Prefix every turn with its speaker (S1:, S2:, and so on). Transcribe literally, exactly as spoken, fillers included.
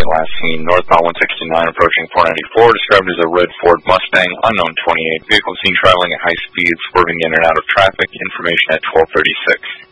S1: last seen northbound one sixty-nine approaching four ninety-four, described as a red Ford Mustang, unknown twenty-eight. Vehicle seen traveling at high speed, swerving in and out of traffic. Information at twelve thirty-six.